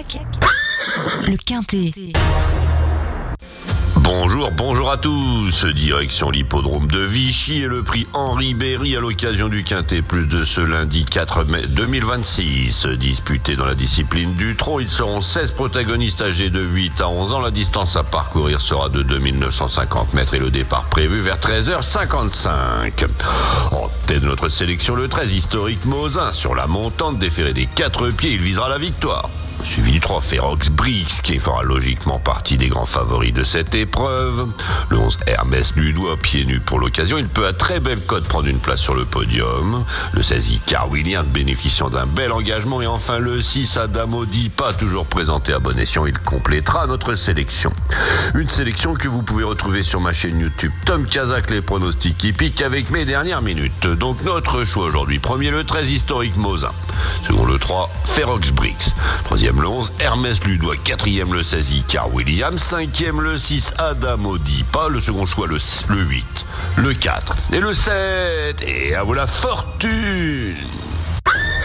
le Quintet. Bonjour à tous. Direction l'hippodrome de Vichy et le prix Henri Berry à l'occasion du Quintet Plus de ce lundi 4 mai 2026. Disputé dans la discipline du trot, ils seront 16 protagonistes âgés de 8 à 11 ans. La distance à parcourir sera de 2950 mètres et le départ prévu vers 13h55. En tête de notre sélection, le 13 historique Mosin. Sur la montante déférée des 4 pieds, il visera la victoire. Suivi du 3 Ferox Brix, qui fera logiquement partie des grands favoris de cette épreuve. Le 11 Hermès Ludois, pieds nus pour l'occasion. Il peut à très belle cote prendre une place sur le podium. Le 16 Icar Williams, bénéficiant d'un bel engagement. Et enfin le 6 Adamo Dipa, toujours présenté à bon escient. Il complétera notre sélection. Une sélection que vous pouvez retrouver sur ma chaîne YouTube Tom Kazak, les pronostics qui piquent avec mes dernières minutes. Donc notre choix aujourd'hui. Premier le 13 historique Mosin. Second le 3 Ferox Brix. Troisième le 11 Hermès Ludois. Quatrième le 16 Icar Williams. Cinquième le 6 Adamo Dipa. Le second choix le 8, le 4 et le 7. Et à vous la fortune!